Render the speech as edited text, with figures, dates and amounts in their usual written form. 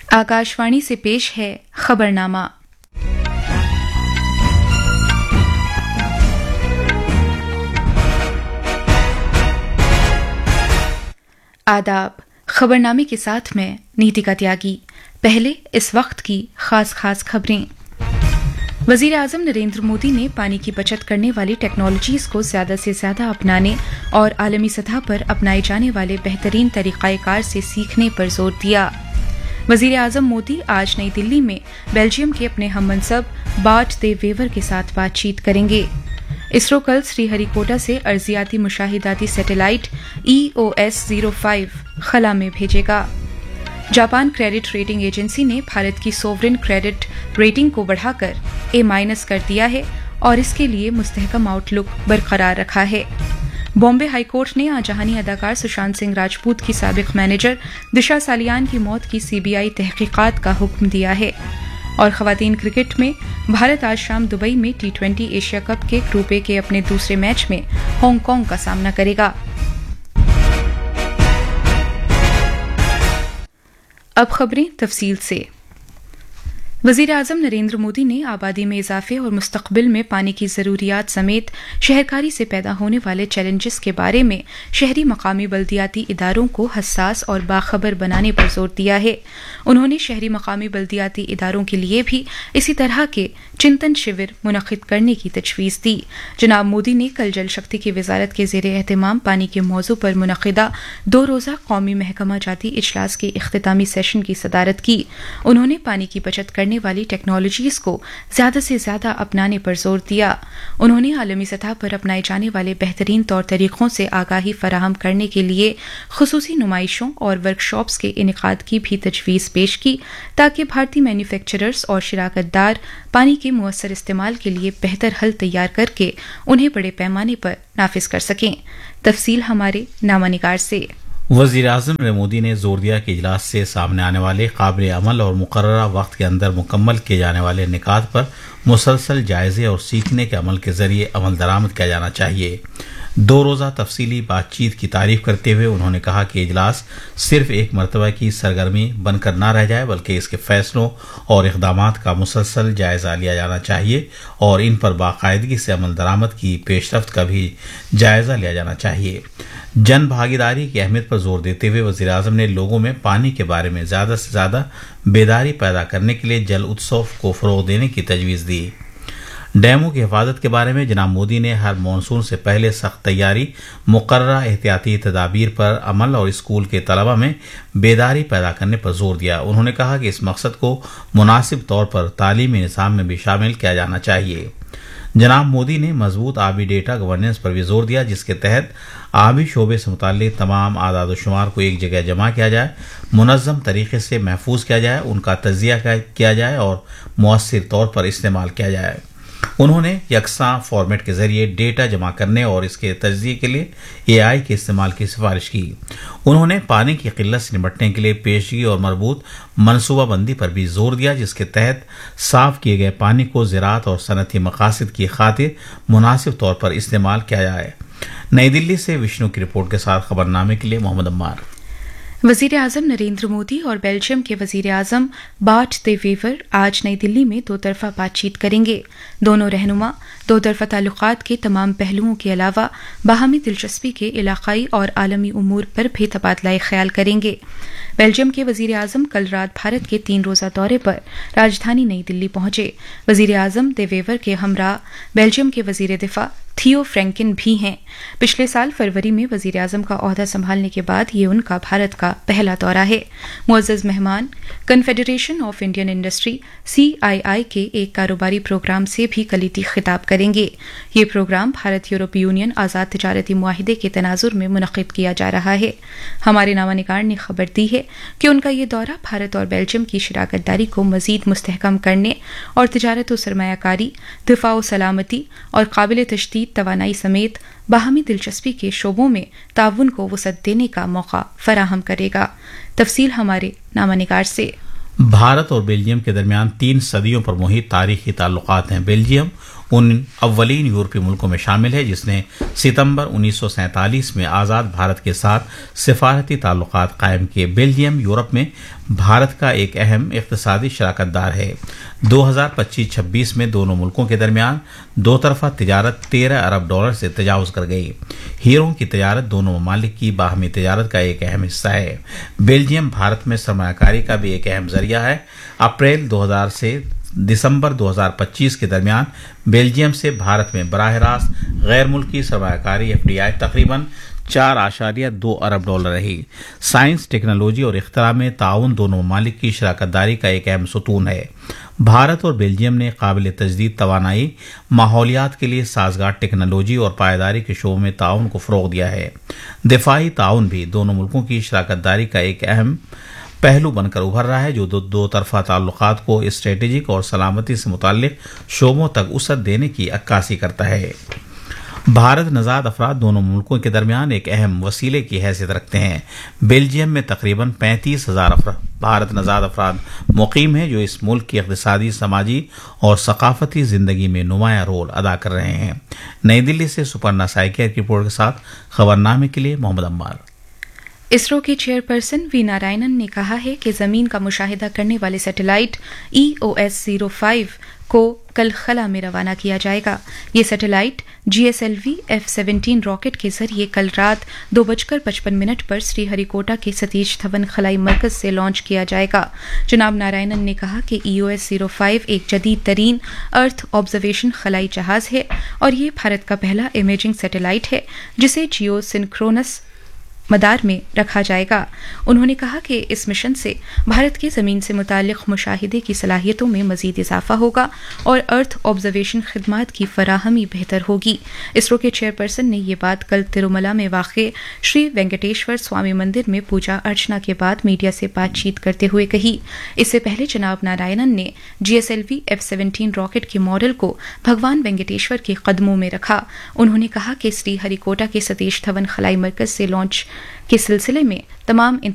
आकाशवाणी से पेश है खबरनामा। आदाब। खबरनामे के साथ मैं नीतिका त्यागी। पहले इस वक्त की खास खबरें। वजीर आजम नरेंद्र मोदी ने पानी की बचत करने वाली टेक्नोलॉजीज को ज्यादा से ज्यादा अपनाने और आलमी सतह पर अपनाए जाने वाले बेहतरीन तरीकाकार से सीखने पर जोर दिया। वजीर आजम मोदी आज नई दिल्ली में बेल्जियम के अपने हममनसब बार्ट दे वेवर के साथ बातचीत करेंगे। इसरो कल श्रीहरिकोटा से अर्जियाती मुशाहिदाती सैटेलाइट EOS-05 खला में भेजेगा। जापान क्रेडिट रेटिंग एजेंसी ने भारत की सोवरेन क्रेडिट रेटिंग को बढ़ाकर A- कर दिया है और इसके लिए मुस्तहकम आउटलुक बरकरार रखा है। बॉम्बे हाईकोर्ट ने आजानी अदाकार सुशांत सिंह राजपूत की साबिक मैनेजर दिशा सालियान की मौत की CBI तहकीकात का हुक्म दिया है। और खवातीन क्रिकेट में भारत आज शाम दुबई में T20 एशिया कप के ग्रुप ए के अपने दूसरे मैच में हांगकांग का सामना करेगा। अब खबरें तफसील से। वजीर आजम नरेंद्र मोदी ने आबादी में इजाफे और मुस्तकबिल में पानी की ज़रूरियात समेत शहरकारी से पैदा होने वाले चैलेंजेस के बारे में शहरी मकामी बल्दियाती इदारों को हसास और बाखबर बनाने पर जोर दिया है। उन्होंने शहरी मकामी बल्दियाती इदारों के लिए भी इसी तरह के चिंतन शिविर मुनक्किद करने की तजवीज़ दी। जनाब मोदी ने कल जल शक्ति की वजारत के ज़ेरे एहतमाम पानी के मौजू पर मुनक्किदा 2 रोज़ा कौमी महकमा जाती इजलास के इख्तितामी सेशन की सदारत की। उन्होंने पानी की बचत करने वाली टेक्नोलॉजीज को ज्यादा से ज्यादा अपनाने पर जोर दिया। उन्होंने आलमी सतह पर अपनाए जाने वाले बेहतरीन तौर तरीकों से आगाही फराहम करने के लिए खुसूसी नुमाइशों और वर्कशॉप्स के इनेकाद की भी तजवीज़ पेश की ताकि भारतीय मैन्युफैक्चरर्स और शिराकतदार पानी के मुअस्सर इस्तेमाल के लिए बेहतर हल तैयार करके उन्हें बड़े पैमाने पर नाफिज कर सकें। तफसील हमारे नामानिगार से। वज़ीर आज़म नरेंद्र मोदी ने जोर दिया कि इजलास से सामने आने वाले काबिल अमल और मुकर्ररा वक्त के अंदर मुकम्मल किए जाने वाले निकात पर मुसलसल जायजे और सीखने के अमल के जरिए अमल दरामद किया जाना चाहिए। 2 रोज़ा तफसीली बातचीत की तारीफ करते हुए उन्होंने कहा कि इजलास सिर्फ एक मरतबा की सरगर्मी बनकर न रह जाए बल्कि इसके फैसलों और इक़दामात का मुसलसल जायजा लिया जाना चाहिए और इन पर बाकायदगी से अमल दरामद की पेशरफ्त का भी जायजा लिया जाना चाहिए। जन भागीदारी की अहमियत पर जोर देते हुए वज़ीर आज़म ने लोगों में पानी के बारे में ज़्यादा से ज़्यादा बेदारी पैदा करने के लिए जल उत्सव को फ़रोग़ देने की तजवीज़ दी। डैमों की हिफाजत के बारे में जनाब मोदी ने हर मानसून से पहले सख्त तैयारी, मुकर्ररा एहतियाती तदाबीर पर अमल और स्कूल के तलबा में बेदारी पैदा करने पर जोर दिया। उन्होंने कहा कि इस मकसद को मुनासिब तौर पर तालीमी निज़ाम में भी शामिल किया जाना चाहिए। जनाब मोदी ने मजबूत आबी डेटा गवर्नेंस पर भी जोर दिया जिसके तहत आबी शोबे से मुताल्लिक तमाम आदाद शुमार को एक जगह जमा किया जाए, मुनज़्ज़म तरीके से महफूज किया जाए, उनका तज्ज़िया किया जाए और मुअस्सिर तौर पर इस्तेमाल किया जाए। उन्होंने यकसां फॉर्मेट के जरिए डेटा जमा करने और इसके तज्ज़िये के लिए AI के इस्तेमाल की सिफारिश की। उन्होंने पानी की किल्लत से निपटने के लिए पेशगी और मरबूत मनसूबाबंदी पर भी जोर दिया जिसके तहत साफ किए गए पानी को ज़राअत और सनती मकासद की खातिर मुनासिब तौर पर इस्तेमाल किया जाए। नई दिल्ली से विष्णु की रिपोर्ट के साथ खबरनामे के लिए मोहम्मद अम्मार। वजीर आजम नरेंद्र मोदी और बेल्जियम के वजीर आजम बार्ट दे वेवर आज नई दिल्ली में 2 तरफा बातचीत करेंगे। दोनों रहनुमा 2 तरफा ताल्लुकात के तमाम पहलुओं के अलावा बाहमी दिलचस्पी के इलाकाई और आलमी उमूर पर भी तबादला ख्याल करेंगे। बेल्जियम के वजीर आजम कल रात भारत के 3 रोज़ा दौरे पर राजधानी नई दिल्ली पहुंचे। वजीर आजम दे वेवर के हमरा बेल्जियम के वजीर दिफा थियो फ्रैंकिन भी हैं। पिछले साल फरवरी में वजीर आजम का ओहदा संभालने के बाद ये उनका भारत का पहला दौरा है। मुअज़्ज़ज़ मेहमान confederation of Indian industry CII के एक कारोबारी प्रोग्राम से भी कलीदी खिताब करेंगे। ये प्रोग्राम भारत यूरोपीय यूनियन आज़ाद तिजारती मुआहिदे के तनाजुर में मुनक़्क़िद किया जा रहा है। हमारे नामानिगार ने खबर दी है कि उनका ये दौरा भारत और बेल्जियम की शिराकतदारी को मज़ीद मुस्तहकम करने और तिजारत व सरमायाकारी, दिफा व सलामती और काबिल तशदीद तवानाई समेत बाहमी दिलचस्पी के शोबों में ताउन को वसअत देने का मौका फराहम करेगा। तफसील हमारे नामानिगार से। भारत और बेल्जियम के दरमियान 3 सदियों पर मुहित तारीखी ताल्लुकात हैं। बेल्जियम उन अव्वलीन यूरोपीय मुल्कों में शामिल है जिसने सितंबर 1947 में आज़ाद भारत के साथ सिफारती ताल्लुकात कायम किए। बेल्जियम यूरोप में भारत का एक अहम इक़्तिसादी शराकतदार है। 2025-26 में दोनों मुल्कों के दरमियान दो तरफा तिजारत 13 अरब डॉलर से तजावुज़ कर गई। हीरों की तिजारत दोनों ममालिक की बाहमी तिजारत का एक अहम हिस्सा है। बेल्जियम भारत में सरमायाकारी का भी एक अहम जरिया है। अप्रैल 2000 से दिसंबर 2025 के दरमियान बेल्जियम से भारत में बराह रास्त गैर मुल्की सरमायाकारी FDI तकरीबन 4.2 अरब डॉलर रही। साइंस, टेक्नोलॉजी और इख्तरा में ताउन दोनों ममालिक की शराकतदारी का एक अहम सुतून है। भारत और बेल्जियम ने काबिल तजदीद तवानाई, माहौलियात के लिए साजगार टेक्नोलॉजी और पायदारी के शोबों में ताउन को फ़रोग़ दिया है। दिफाई ताउन भी दोनों मुल्कों की शराकतदारी का एक अहम पहलू बनकर उभर रहा है, जो दो तरफा ताल्लुकात को स्ट्रेटेजिक और सलामती से मुताल्लिक शोबों तक वसअत देने की अक्कासी करता है। भारत नज़ाद अफराद दोनों मुल्कों के दरमियान एक अहम वसीले की हैसियत रखते हैं। बेल्जियम में तकरीबन 35,000 भारत नज़ाद अफराद मुकीम हैं जो इस मुल्क की इक़्तिसादी, समाजी और सकाफती ज़िंदगी में नुमायाँ रोल अदा कर रहे हैं। नई दिल्ली से सुपर्णा साइकिया की रिपोर्ट के साथ खबरनामे के लिए मोहम्मद अम्मार। इसरो के चेयरपर्सन वी नारायणन ने कहा है कि जमीन का मुशाहिदा करने वाले सैटेलाइट EOS-05 को कल खला में रवाना किया जाएगा। ये सैटेलाइट GSLV F-17 रॉकेट के जरिए कल रात 2:55 पर श्रीहरिकोटा के सतीश धवन खलाई मरकज से लॉन्च किया जाएगा। जनाब नारायणन ने कहा कि EOS-05 एक जदीद तरीन अर्थ ऑब्जर्वेशन खलाई जहाज है और ये भारत का पहला इमेजिंग सैटेलाइट है जिसे जियो सिंक्रोनस मदार में रखा जाएगा। उन्होंने कहा कि इस मिशन से भारत के ज़मीन से मुताल्लिक़ मुशाहिदे की सलाहियतों में मज़ीद इजाफा होगा और अर्थ ऑब्जर्वेशन खिदमात की फराहमी बेहतर होगी। इसरो के चेयरपर्सन ने ये बात कल तिरुमला में वाक़े श्री वेंकटेश्वर स्वामी मंदिर में पूजा अर्चना के बाद मीडिया से बातचीत करते हुए कही। इससे पहले जनाब नारायणन ने GSLV F-17 रॉकेट के मॉडल को भगवान वेंकटेश्वर के कदमों में रखा। उन्होंने कहा कि श्रीहरिकोटा के सतीश धवन खलाई मरकज से लॉन्च के सिलसिले में तमाम